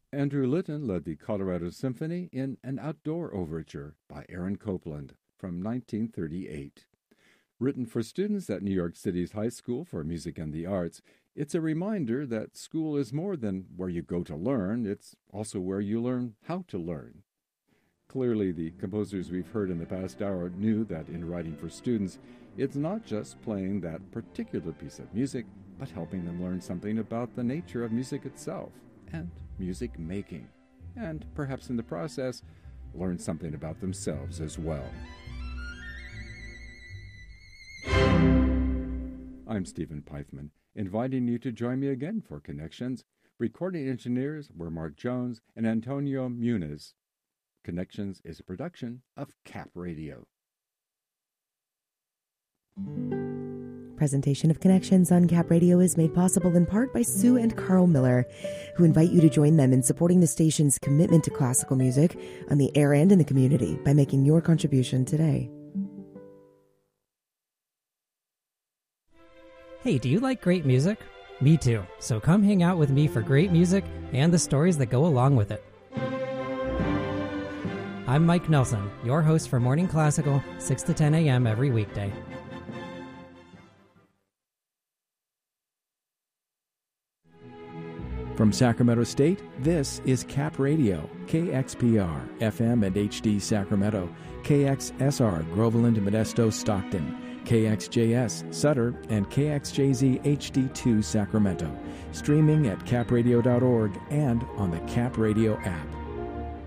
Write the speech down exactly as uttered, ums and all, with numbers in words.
Andrew Litton led the Colorado Symphony in An Outdoor Overture by Aaron Copland from nineteen thirty-eight. Written for students at New York City's High School for Music and the Arts, it's a reminder that school is more than where you go to learn, it's also where you learn how to learn. Clearly, the composers we've heard in the past hour knew that in writing for students, it's not just playing that particular piece of music, but helping them learn something about the nature of music itself and music making, and perhaps in the process, learn something about themselves as well. I'm Stephen Peithman, inviting you to join me again for Connections. Recording engineers were Mark Jones and Antonio Muniz. Connections is a production of Cap Radio. Presentation of Connections on Cap Radio is made possible in part by Sue and Carl Miller, who invite you to join them in supporting the station's commitment to classical music on the air and in the community by making your contribution today. Hey, do you like great music? Me too. So come hang out with me for great music and the stories that go along with it. I'm Mike Nelson, your host for Morning Classical, six to ten a.m. every weekday. From Sacramento State, this is Cap Radio, K X P R, F M and H D Sacramento, K X S R, Groveland, Modesto, Stockton, K X J S, Sutter, and K X J Z H D two Sacramento. Streaming at cap radio dot org and on the Cap Radio app.